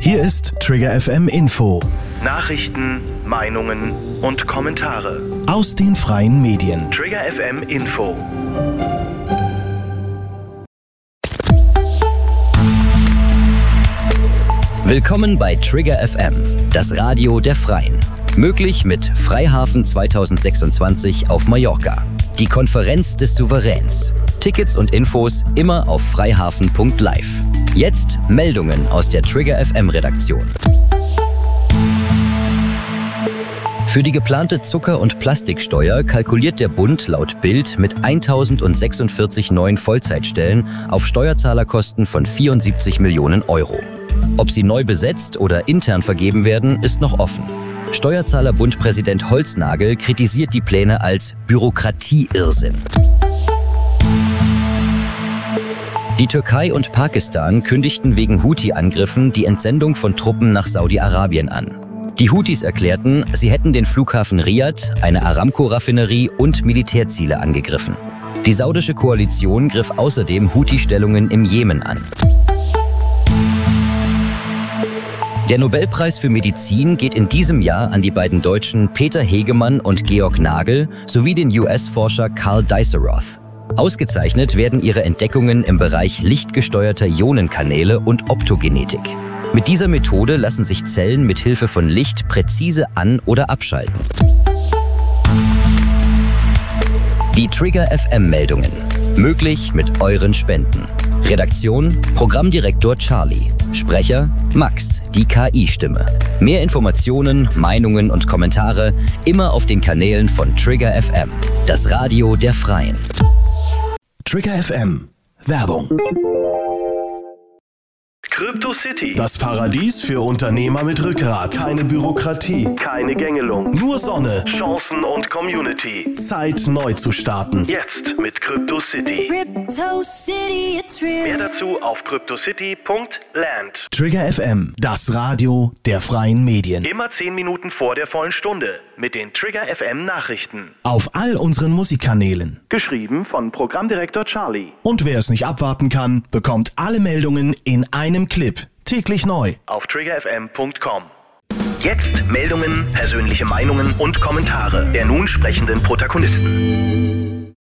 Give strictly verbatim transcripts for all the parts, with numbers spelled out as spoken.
Hier ist Trigger F M Info. Nachrichten, Meinungen und Kommentare Aus den freien Medien. Trigger F M Info. Willkommen bei Trigger F M, das Radio der Freien. Möglich mit Freihafen zweitausendsechsundzwanzig auf Mallorca. Die Konferenz des Souveräns. Tickets und Infos immer auf freihafen punkt live. Jetzt Meldungen aus der Trigger F M Redaktion. Für die geplante Zucker- und Plastiksteuer kalkuliert der Bund laut Bild mit eintausendsechsundvierzig neuen Vollzeitstellen auf Steuerzahlerkosten von vierundsiebzig Millionen Euro. Ob sie neu besetzt oder intern vergeben werden, ist noch offen. Steuerzahlerbund-Präsident Holznagel kritisiert die Pläne als Bürokratieirrsinn. Die Türkei und Pakistan kündigten wegen Houthi-Angriffen die Entsendung von Truppen nach Saudi-Arabien an. Die Houthis erklärten, sie hätten den Flughafen Riad, eine Aramco-Raffinerie und Militärziele angegriffen. Die saudische Koalition griff außerdem Houthi-Stellungen im Jemen an. Der Nobelpreis für Medizin geht in diesem Jahr an die beiden Deutschen Peter Hegemann und Georg Nagel sowie den U S-Forscher Karl Diceroth. Ausgezeichnet werden ihre Entdeckungen im Bereich lichtgesteuerter Ionenkanäle und Optogenetik. Mit dieser Methode lassen sich Zellen mit Hilfe von Licht präzise an- oder abschalten. Die Trigger F M-Meldungen. Möglich mit euren Spenden. Redaktion: Programmdirektor Charlie. Sprecher: Max, die K I-Stimme. Mehr Informationen, Meinungen und Kommentare immer auf den Kanälen von Trigger F M, das Radio der Freien. Trigger F M. Werbung. Crypto City. Das Paradies für Unternehmer mit Rückgrat. Keine Bürokratie. Keine Gängelung. Nur Sonne. Chancen und Community. Zeit, neu zu starten. Jetzt mit Crypto City. Crypto City, it's real. Mehr dazu auf cryptocity punkt land. Trigger F M. Das Radio der freien Medien. Immer zehn Minuten vor der vollen Stunde mit den Trigger F M Nachrichten. Auf all unseren Musikkanälen. Geschrieben von Programmdirektor Charlie. Und wer es nicht abwarten kann, bekommt alle Meldungen in einem Clip. Täglich neu. Auf trigger f m punkt com. Jetzt Meldungen, persönliche Meinungen und Kommentare der nun sprechenden Protagonisten.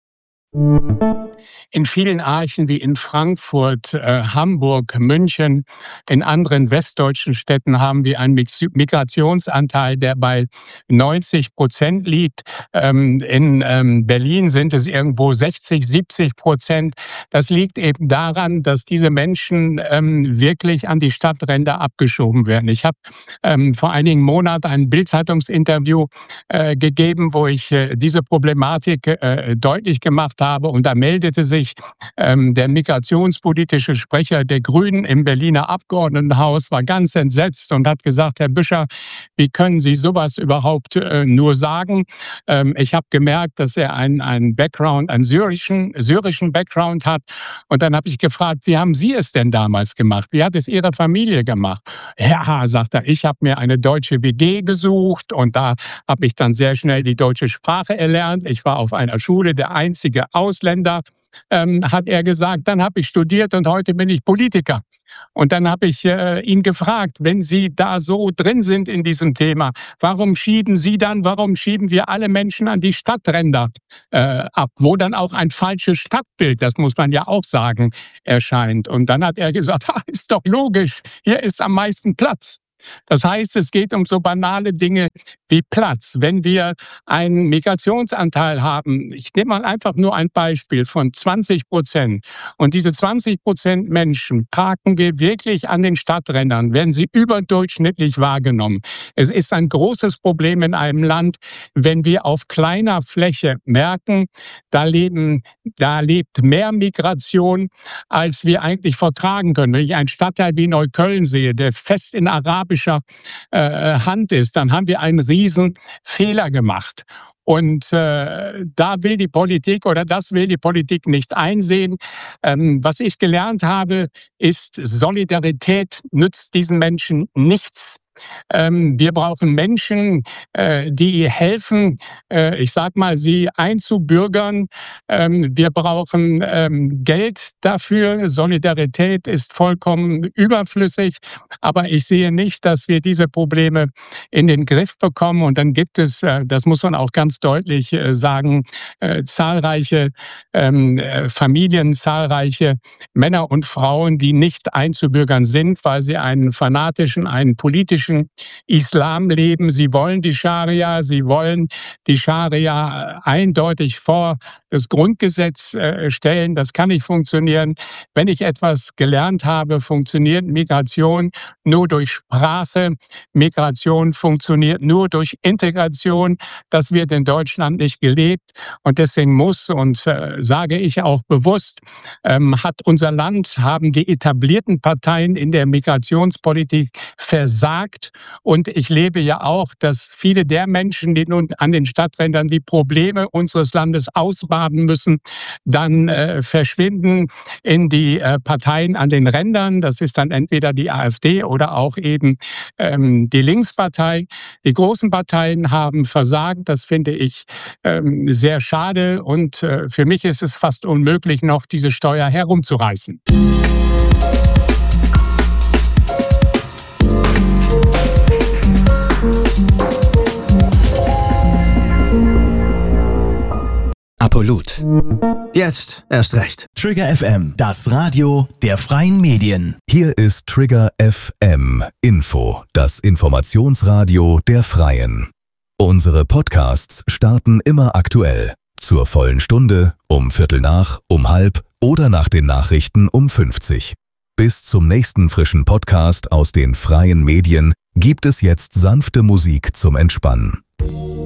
In vielen Archen wie in Frankfurt, äh, Hamburg, München, in anderen westdeutschen Städten haben wir einen Migrationsanteil, der bei neunzig Prozent liegt. Ähm, in ähm, Berlin sind es irgendwo sechzig, siebzig Prozent. Das liegt eben daran, dass diese Menschen ähm, wirklich an die Stadtränder abgeschoben werden. Ich habe ähm, vor einigen Monaten ein Bild-Zeitungsinterview äh, gegeben, wo ich äh, diese Problematik äh, deutlich gemacht habe, und da meldete sich ähm, der migrationspolitische Sprecher der Grünen im Berliner Abgeordnetenhaus, war ganz entsetzt und hat gesagt: Herr Büscher, wie können Sie sowas überhaupt äh, nur sagen? Ähm, ich habe gemerkt, dass er einen, einen Background, einen syrischen, syrischen Background hat, und dann habe ich gefragt: Wie haben Sie es denn damals gemacht? Wie hat es Ihre Familie gemacht? Ja, sagt er, ich habe mir eine deutsche W G gesucht, und da habe ich dann sehr schnell die deutsche Sprache erlernt. Ich war auf einer Schule der einzige Ausländer, ähm, hat er gesagt. Dann habe ich studiert und heute bin ich Politiker. Und dann habe ich äh, ihn gefragt: Wenn Sie da so drin sind in diesem Thema, warum schieben Sie dann, warum schieben wir alle Menschen an die Stadtränder äh, ab, wo dann auch ein falsches Stadtbild, das muss man ja auch sagen, erscheint? Und dann hat er gesagt: ha, ist doch logisch, hier ist am meisten Platz. Das heißt, es geht um so banale Dinge wie Platz. Wenn wir einen Migrationsanteil haben, ich nehme mal einfach nur ein Beispiel von zwanzig Prozent, und diese zwanzig Prozent Menschen parken wir wirklich an den Stadträndern, werden sie überdurchschnittlich wahrgenommen. Es ist ein großes Problem in einem Land, wenn wir auf kleiner Fläche merken, da leben, da lebt mehr Migration, als wir eigentlich vertragen können. Wenn ich einen Stadtteil wie Neukölln sehe, der fest in arabischer äh, Hand ist, dann haben wir einen riesen Fehler gemacht. Und äh, da will die Politik oder das will die Politik nicht einsehen. Ähm, was ich gelernt habe, ist, Solidarität nützt diesen Menschen nichts. Ähm, wir brauchen Menschen, äh, die helfen, äh, ich sag mal, sie einzubürgern. Ähm, wir brauchen ähm, Geld dafür. Solidarität ist vollkommen überflüssig. Aber ich sehe nicht, dass wir diese Probleme in den Griff bekommen. Und dann gibt es, äh, das muss man auch ganz deutlich äh, sagen, äh, zahlreiche ähm, äh, Familien, zahlreiche Männer und Frauen, die nicht einzubürgern sind, weil sie einen fanatischen, einen politischen Islam leben. Sie wollen die Scharia, sie wollen die Scharia eindeutig vor das Grundgesetz äh, stellen. Das kann nicht funktionieren. Wenn ich etwas gelernt habe, funktioniert Migration nur durch Sprache. Migration funktioniert nur durch Integration. Das wird in Deutschland nicht gelebt. Und deswegen muss, und äh, sage ich auch bewusst, ähm, hat unser Land, haben die etablierten Parteien in der Migrationspolitik versagt. Und ich lebe ja auch, dass viele der Menschen, die nun an den Stadträndern die Probleme unseres Landes ausbaden müssen, dann äh, verschwinden in die äh, Parteien an den Rändern. Das ist dann entweder die AfD oder auch eben ähm, die Linkspartei. Die großen Parteien haben versagt. Das finde ich ähm, sehr schade. Und äh, für mich ist es fast unmöglich, noch diese Steuer herumzureißen. Apollut. Jetzt erst recht. Trigger F M, das Radio der freien Medien. Hier ist Trigger F M Info, das Informationsradio der Freien. Unsere Podcasts starten immer aktuell. Zur vollen Stunde, um Viertel nach, um halb oder nach den Nachrichten um fünfzig. Bis zum nächsten frischen Podcast aus den freien Medien gibt es jetzt sanfte Musik zum Entspannen.